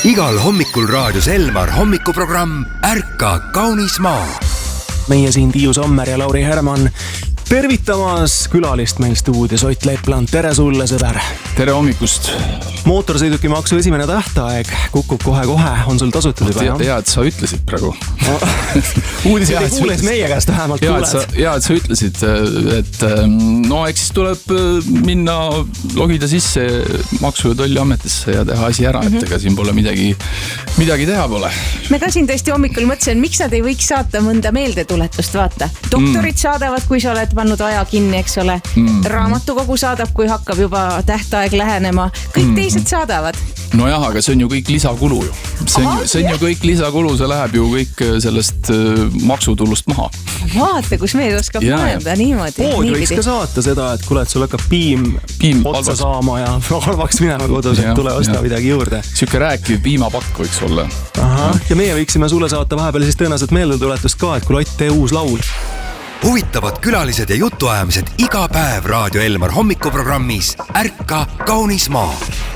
Igal hommikul raadios Elmar hommikuprogramm Ärka kaunis maa. Meie siin Tiiu Sommer ja Lauri Herman tervitamas külalist meil stuudios Ott Lepland. Tere sulle, sõber! Tere hommikust! Mootorsõidukimaksu esimene tähtaeg kukub kohe-kohe. On sul tasutud juba? Hea, et sa ütlesid praegu. Uudised ei kuules meie käest vähemalt kuuled. Hea, et sa ütlesid, et no eks siis tuleb minna logida sisse Maksu- ja Tolliametisse ja teha asi ära, et ega siin pole midagi teha pole. Me ka siin tõesti hommikul mõtlesin, miks nad ei võiks saata mõnda meeldetuletust, vaata. Doktorid saadavad, kui sa oled pannud aja kinni, eks ole. Raamatukogu saadab, kui hakkab juba tähtaeg lähenema. Kõik teised saadavad. No jah, aga see on ju kõik lisakulu ju. See on ju kõik lisakulu, see läheb ju kõik sellest maksutulust maha. Vaata, kus mees oskab mõelda niimoodi. Pood võiks ka saata seda, et kuule, et sul hakkab piim otsa saama ja halvaks minema kodus, et tule osta midagi juurde. Siuke rääkiv piimapakk võiks olla. Ja meie võiksime sulle saata vahepeal siis tõenäoliselt meeldetuletust ka, et kuule, Ott, tee uus laul. Huvitavad külalised ja jutuajamised iga päev Raadio Elmar hommikuprogrammis Ärka kaunis maa.